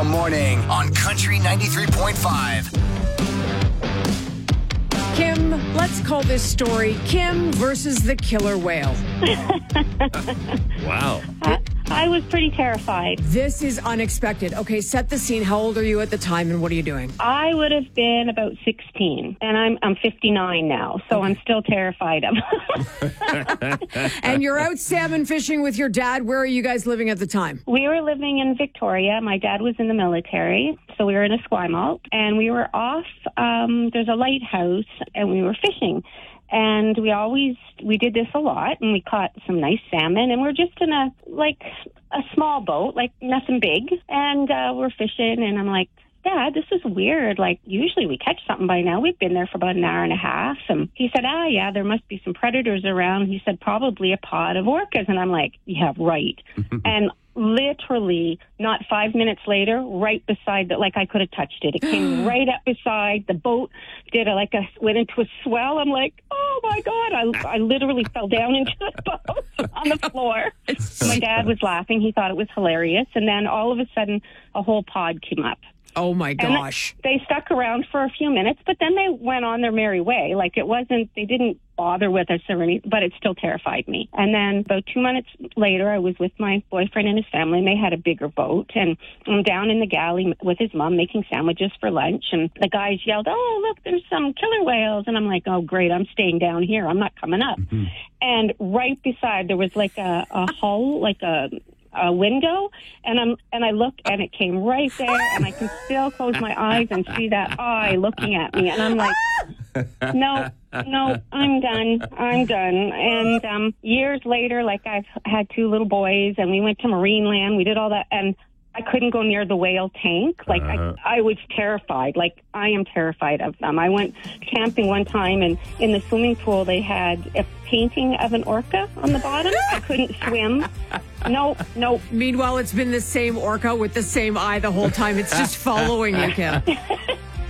Morning on Country 93.5. Kim, let's call this story Kim versus the killer whale. Wow. I was pretty terrified. This is unexpected. Okay, set the scene. How old are you at the time and what are you doing? I would have been about 16, and I'm 59 now, so I'm still terrified of And you're out salmon fishing with your dad. Where are you guys living at the time? We were living in Victoria. My dad was in the military, so we were in Esquimalt, and we were off, there's a lighthouse, and we were fishing. And we did this a lot, and we caught some nice salmon, and we're just in a small boat, like nothing big. And we're fishing, and I'm like, Dad, this is weird. Like, usually we catch something by now. We've been there for about an hour and a half. And he said, yeah, there must be some predators around. He said, probably a pod of orcas. And I'm like, yeah, right. And literally not 5 minutes later, right beside that, like I could have touched it. It came right up beside the boat, went into a swell. I'm like, oh my God. I literally fell down into the boat on the floor. My dad was laughing. He thought it was hilarious. And then all of a sudden, a whole pod came up. Oh my gosh. And they stuck around for a few minutes, but then they went on their merry way. Like they didn't bother with us or anything, but it still terrified me. And then about 2 minutes later, I was with my boyfriend and his family, and they had a bigger boat. And I'm down in the galley with his mom making sandwiches for lunch. And the guys yelled, oh, look, there's some killer whales. And I'm like, oh, great, I'm staying down here. I'm not coming up. Mm-hmm. And right beside, there was like a hull, like a window, and I looked, and it came right there, and I can still close my eyes and see that eye looking at me, and I'm like, no, I'm done. And years later, like, I've had 2 little boys, and we went to Marineland, we did all that, and I couldn't go near the whale tank. Like, I was terrified. Like, I am terrified of them. I went camping one time, and in the swimming pool, they had a painting of an orca on the bottom. I couldn't swim. No. Meanwhile, it's been the same orca with the same eye the whole time. It's just following you, Kim.